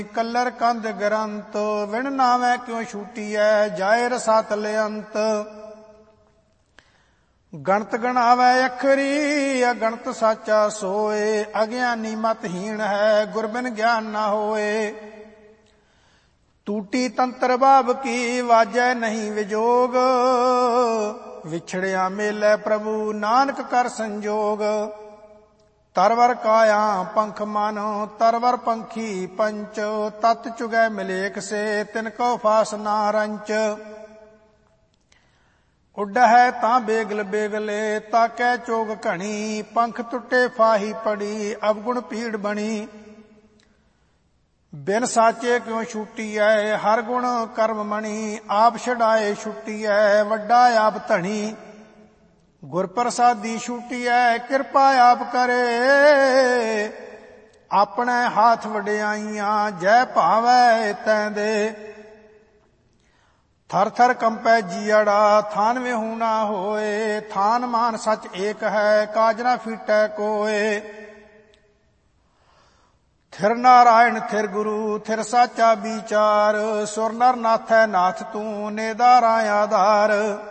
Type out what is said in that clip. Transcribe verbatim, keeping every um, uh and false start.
कल्लर कंध ग्रंथ विण नावै क्यों छूटीਐ जाए रसातल अंत। गणत गणावै अखरी अगणत साचा सोए अज्ञानी मतहीन है गुरबिन ज्ञान ना होए। टूटी तंत्र बाब की वाजै नहीं विजोग विछड़िया मेलै प्रभु नानक कर संजोग। तरवर काया पंख मानो तरवर पंखी पंच तत चुगै मिलेख से तिनको फास ना रंच। उड है तां बेगल बेगले ताकै चोग घणी पंख टुटे फाही पड़ी अवगुण पीड़ बनी। बिन साचे क्यों छूटीऐ हर गुण कर्म मणि आप छड़ाए छुट्टीऐ वड्डा आप धनी। गुर प्रसादी छूटीऐ किरपा आप करे अपने हाथ वडियाइयां जय भावै तैं दे। थर थर कंपै जियड़ा थान विहू ना होए थान मान सच एक है काज ना फीटै कोय। थिर नारायण थिर गुरु थिर साचा विचार सुर नर नाथै नाथ तू नेदारा आधार।